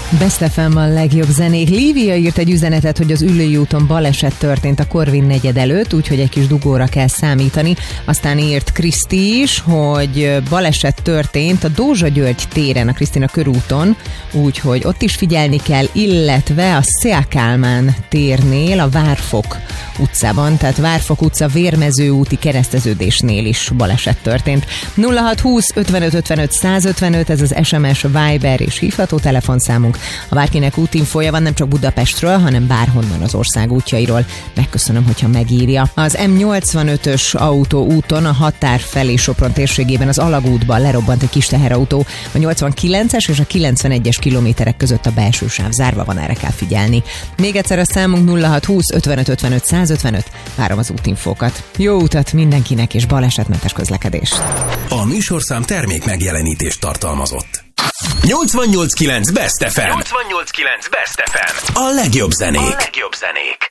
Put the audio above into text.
Best FM a legjobb zenék. Lívia írt egy üzenetet, hogy az Üllői úton baleset történt a Korvin negyed előtt, úgyhogy egy kis dugóra kell számítani. Aztán írt Kriszti is, hogy baleset történt a Dózsa György téren, a Krisztina körúton, úgyhogy ott is figyelni kell, illetve a Széll Kálmán térnél, a Várfok utcában, tehát Várfok utca Vérmező úti kereszteződésnél is baleset történt. 0620 55 55 155, ez az SMS, Viber és hívható telefonszámunk. Ha bárkinek útinfója van, nem csak Budapestről, hanem bárhonnan az ország útjairól, megköszönöm, hogyha megírja. Az M85-ös autóúton a határ felé Sopron térségében az alagútban lerobbant egy kis teherautó. A 89-es és a 91-es kilométerek között a belső sáv zárva van, erre kell figyelni. Még egyszer a számunk 0620 55 55 155, várom az útinfókat. Jó utat mindenkinek és balesetmentes közlekedést! A műsorszám termék megjelenítést tartalmazott. 88.9 Best FM. 88.9 Best FM. A legjobb zenék.